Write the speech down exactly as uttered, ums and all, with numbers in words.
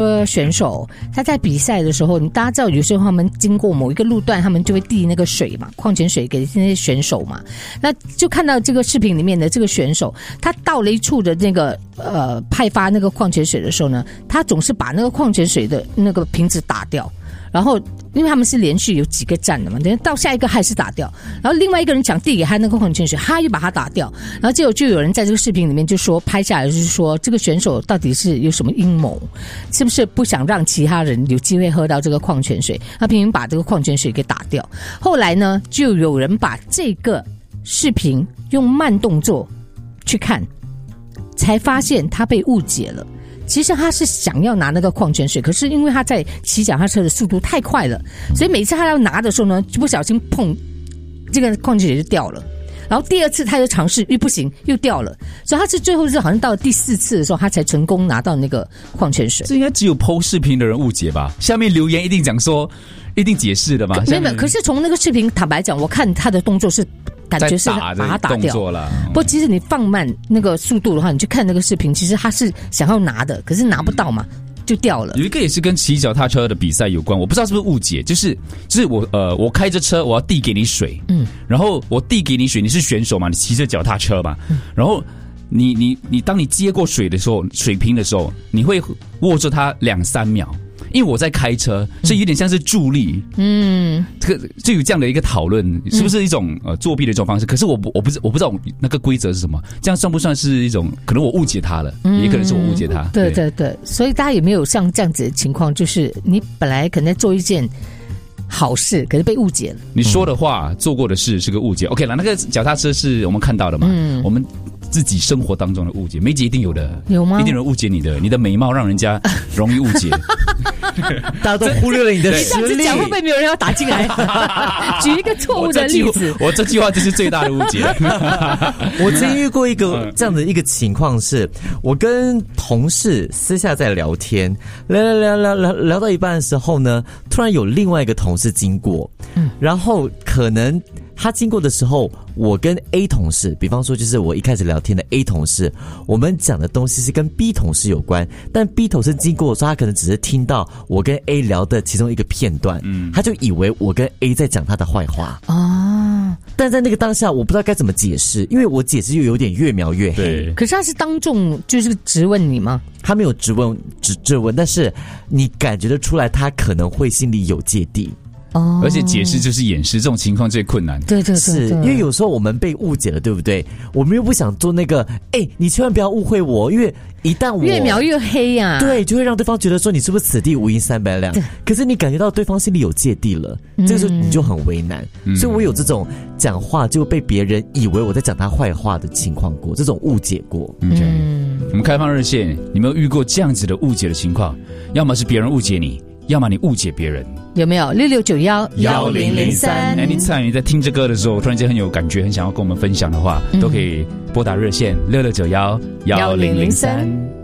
呃，选手他在比赛的时候，你大家知道，有时候他们经过某一个路段，他们就会递那个水嘛，矿泉水给那些选手嘛。那就看到这个视频里面的这个选手，他到了一处的那个呃派发那个矿泉水的时候呢，他总是把那个矿泉水的那个瓶子打掉。然后，因为他们是连续有几个站的嘛，等到下一个还是打掉，然后另外一个人想递给他那个矿泉水，他又把它打掉，然后结果就有人在这个视频里面就说拍下来，就是说这个选手到底是有什么阴谋，是不是不想让其他人有机会喝到这个矿泉水，他偏偏把这个矿泉水给打掉。后来呢，就有人把这个视频用慢动作去看，才发现他被误解了。其实他是想要拿那个矿泉水，可是因为他在骑脚踏车的速度太快了，所以每次他要拿的时候呢，就不小心碰这个矿泉水就掉了。然后第二次他又尝试，又不行，又掉了。所以他是最后是好像到了第四次的时候，他才成功拿到那个矿泉水。 这应该只有 P O 视频的人误解吧？下面留言一定讲说，一定解释的嘛？ 没有，可是从那个视频，坦白讲，我看他的动作是。感觉是把它打掉了。 不过其实你放慢那个速度的话，你去看那个视频，其实他是想要拿的，可是拿不到嘛，就掉了。 有一个也是跟骑脚踏车的比赛有关，我不知道是不是误解，就是就是我呃我开着车，我要递给你水，嗯，然后我递给你水，你是选手嘛，你骑着脚踏车嘛，嗯、然后你你你当你接过水的时候，水瓶的时候，你会握着它两三秒。因为我在开车，所以有点像是助力。嗯，这个就有这样的一个讨论，是不是一种呃作弊的一种方式？可是我不我不我不知道那个规则是什么，这样算不算是一种？可能我误解他了，嗯、也可能是我误解他。 对对对，所以大家有没有像这样子的情况？就是你本来可能在做一件好事，可是被误解了。 你说的话、嗯、做过的事是个误解。OK 了，那个脚踏车是我们看到的嘛？嗯，我们自己生活当中的误解，梅姐一定有的。 有吗？ 一定有人误解你的，你的美貌让人家容易误解。 大家都忽略了你的实力。 你这样子讲会不会没有人要打进来？举一个错误的例子。 我 这, 我这句话就是最大的误解。 我曾遇过一个这样的一个情况是，我跟同事私下在聊天，聊聊聊聊聊聊到一半的时候呢，突然有另外一个同事经过，嗯，然后可能他经过的时候，我跟 A 同事，比方说就是我一开始聊天的 A 同事，我们讲的东西是跟 B 同事有关，但 B 同事经过的时候，他可能只是听到我跟 A 聊的其中一个片段，嗯，他就以为我跟 A 在讲他的坏话哦，但在那个当下，我不知道该怎么解释，因为我解释又有点越描越黑。 对， 可是他是当众就是质问你吗？ 他没有质问，只质问，但是你感觉得出来，他可能会心里有芥蒂。 哦，而且解释就是掩饰，这种情况最困难。 对对对， 是因为有时候我们被误解了，对不对？我们又不想做那个，哎、欸，你千万不要误会我，因为一旦我越描越黑呀、啊， 对，就会让对方觉得说你是不是此地无银三百两。可是你感觉到对方心里有芥蒂了，嗯、这个时候你就很为难。嗯、所以我有这种讲话就被别人以为我在讲他坏话的情况过，这种误解过。 嗯，我们开放热线，你们有遇过这样子的误解的情况？要么是别人误解你，要么你误解别人。 有没有六六九幺幺零零三 ？Anytime 你在听这歌的时候，突然间很有感觉，很想要跟我们分享的话，嗯、都可以拨打热线六六九幺幺零零三。